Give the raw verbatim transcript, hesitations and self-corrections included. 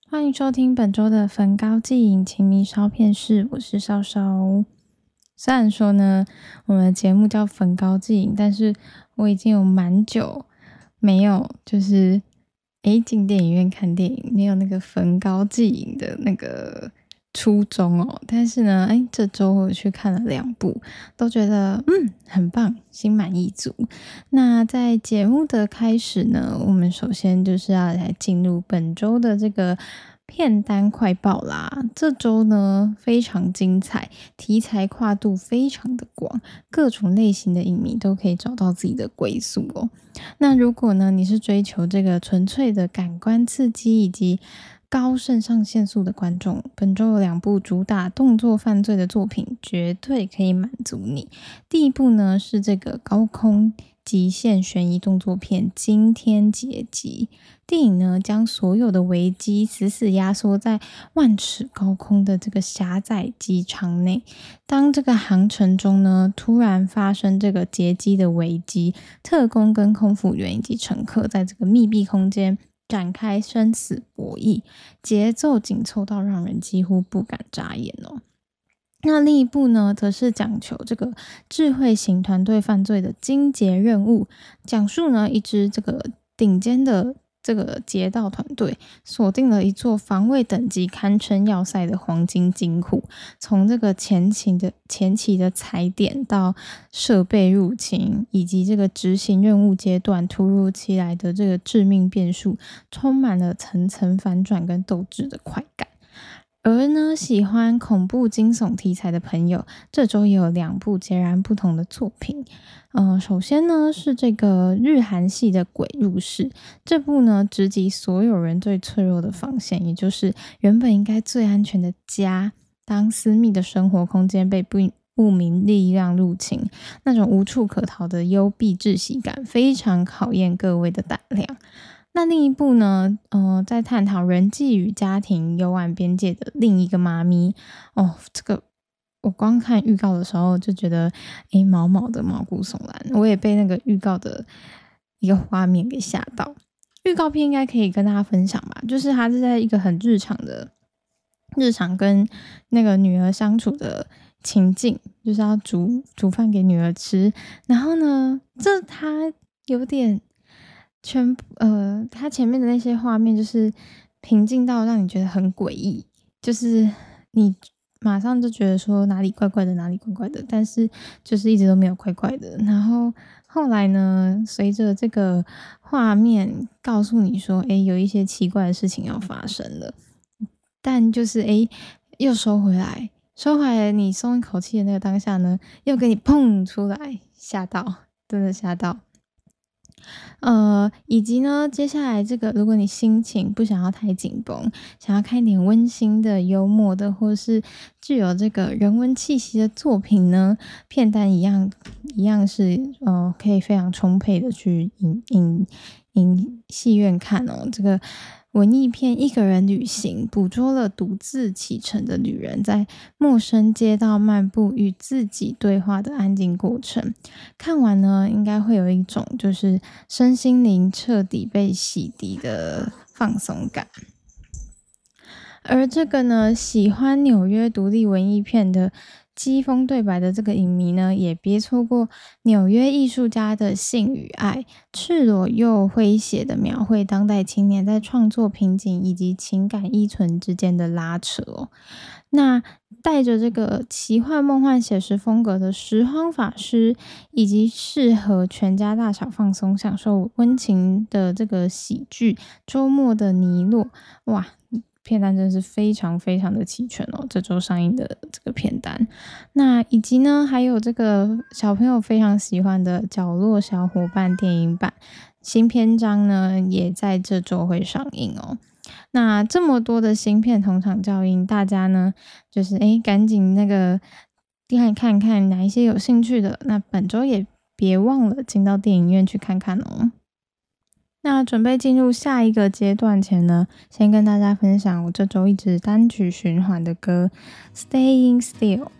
欢迎收听本周的焚高祭影情迷烧片室，我是烧烧。虽然说呢，我们的节目叫焚高祭影，但是我已经有蛮久没有就是诶进电影院看电影，没有那个焚高祭影的那个初衷哦。但是呢，诶这周我去看了两部，都觉得嗯很棒，心满意足。那在节目的开始呢，我们首先就是要来进入本周的这个片单快报啦。这周呢非常精彩，题材跨度非常的广，各种类型的影迷都可以找到自己的归宿哦。那如果呢你是追求这个纯粹的感官刺激以及高肾上腺素的观众，本周有两部主打动作犯罪的作品绝对可以满足你。第一部呢是这个高空极限悬疑动作片《惊天劫机》。电影呢将所有的危机死死压缩在万尺高空的这个狭窄机舱内。当这个航程中呢突然发生这个劫机的危机，特工跟空服员以及乘客在这个密闭空间展开生死博弈，节奏紧凑到让人几乎不敢眨眼哦。那另一部呢则是讲求这个智慧型团队犯罪的精捷任务，讲述呢一支这个顶尖的这个劫盗团队锁定了一座防卫等级堪称要塞的黄金金库，从这个前期的前期的踩点到设备入侵，以及这个执行任务阶段突如其来的这个致命变数，充满了层层反转跟斗志的快感。而呢，喜欢恐怖惊悚题材的朋友，这周也有两部截然不同的作品。呃，首先呢是这个日韩系的《鬼入室》，这部呢直击所有人最脆弱的防线，也就是原本应该最安全的家，当私密的生活空间被不不明力量入侵，那种无处可逃的幽闭窒息感，非常考验各位的胆量。那另一部呢，呃，在探讨人际与家庭幽暗边界的另一个妈咪哦，这个我光看预告的时候就觉得，诶，毛毛的毛骨悚然，我也被那个预告的一个画面给吓到。预告片应该可以跟大家分享吧，就是它是在一个很日常的日常跟那个女儿相处的情境，就是要煮煮饭给女儿吃，然后呢，这它有点。全呃，它前面的那些画面就是平静到让你觉得很诡异，就是你马上就觉得说哪里怪怪的，哪里怪怪的，但是就是一直都没有怪怪的。然后后来呢，随着这个画面告诉你说，诶，有一些奇怪的事情要发生了，但就是诶，又收回来，收回来，你松一口气的那个当下呢，又给你砰出来，吓到，真的吓到。呃，以及呢，接下来这个，如果你心情不想要太紧绷，想要看一点温馨的、幽默的，或是具有这个人文气息的作品呢，片单一样一样是呃，可以非常充沛的去影影影戏院看哦。这个文艺片《一个人旅行》捕捉了独自启程的旅人在陌生街道漫步与自己对话的安静过程。看完呢，应该会有一种就是身心灵彻底被洗涤的放松感。而这个呢，喜欢纽约独立文艺片的机锋对白的这个影迷呢，也别错过纽约艺术家的性与爱，赤裸又诙谐的描绘当代青年在创作瓶颈以及情感依存之间的拉扯哦。那带着这个奇幻梦幻写实风格的拾荒法师，以及适合全家大小放松享受温情的这个喜剧周末的尼洛，哇，片单真是非常非常的齐全哦，这周上映的这个片单。那以及呢，还有这个小朋友非常喜欢的角落小伙伴电影版新篇章呢，也在这周会上映哦。那这么多的新片同场效应，大家呢就是诶赶紧那个看看看哪一些有兴趣的，那本周也别忘了进到电影院去看看哦。那准备进入下一个阶段前呢，先跟大家分享我这周一直单曲循环的歌《Staying Still》。